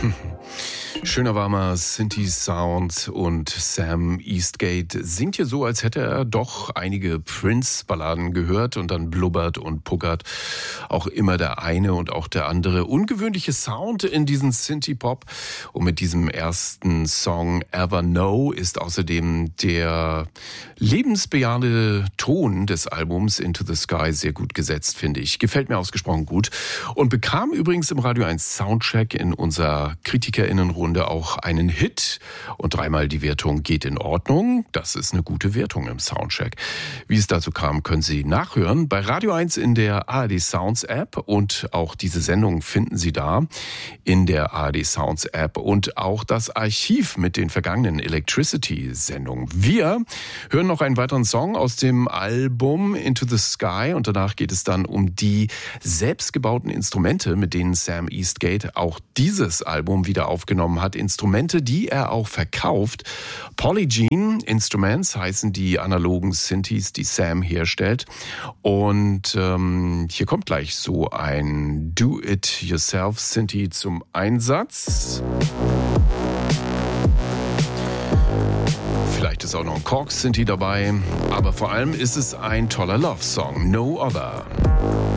Schöner warmer Synthi-Sound und Sam Eastgate singt hier so, als hätte er doch einige Prince-Balladen gehört und dann blubbert und puckert auch immer der eine und auch der andere. Ungewöhnliche Sound in diesen Synthie-Pop und mit diesem ersten Song Ever Know ist außerdem der lebensbejahende Ton des Albums Into the Sky sehr gut gesetzt, finde ich. Gefällt mir ausgesprochen gut und bekam übrigens im Radio 1 Soundcheck in unserer KritikerInnenrunde auch einen Hit und dreimal die Wertung geht in Ordnung. Das ist eine gute Wertung im Soundcheck. Wie es dazu kam, können Sie nachhören bei Radio 1 in der ARD Sounds App und auch diese Sendung finden Sie da in der ARD Sounds App und auch das Archiv mit den vergangenen Electricity-Sendungen. Wir hören noch einen weiteren Song aus dem Album Into the Sky und danach geht es dann um die selbstgebauten Instrumente, mit denen Sam Eastgate auch dieses Album wieder aufgenommen hat. Instrumente, die er auch verkauft. Polygene Instruments heißen die analogen Synthes, die Sam herstellt. Und hier kommt gleich so ein Do-It-Yourself-Synthi zum Einsatz. Vielleicht ist auch noch ein Korg-Synthi dabei, aber vor allem ist es ein toller Love-Song, No Other.